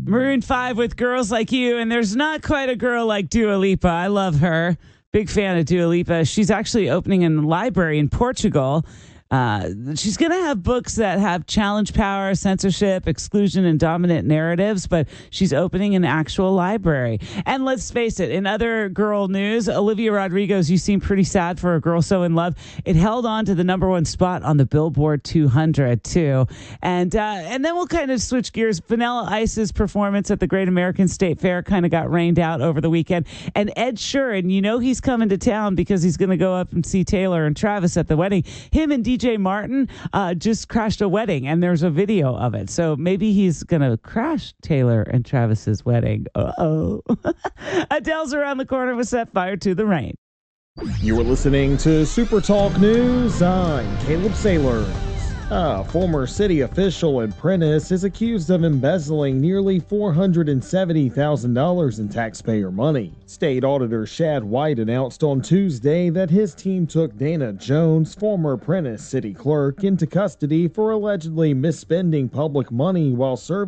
Maroon 5 with Girls Like You, and there's not quite a girl like Dua Lipa. I love her. Big fan of Dua Lipa. She's actually opening a library in Portugal. She's going to have books that have challenge power, censorship, exclusion, and dominant narratives, but she's opening an actual library. And let's face it, in other girl news, Olivia Rodrigo's You Seem Pretty Sad for a Girl So in Love, it held on to the number one spot on the Billboard 200, too. And then we'll kind of switch gears. Vanilla Ice's performance at the Great American State Fair kind of got rained out over the weekend. And Ed Sheeran, you know he's coming to town because he's going to go up and see Taylor and Travis at the wedding. Him and DJ Martin just crashed a wedding, and there's a video of it. So maybe he's going to crash Taylor and Travis's wedding. Uh-oh. Adele's around the corner with Set Fire to the Rain. You are listening to Super Talk News. I'm Caleb Sailors. A former city official in Prentiss is accused of embezzling nearly $470,000 in taxpayer money. State Auditor Shad White announced on Tuesday that his team took Dana Jones, former Prentiss city clerk, into custody for allegedly misspending public money while serving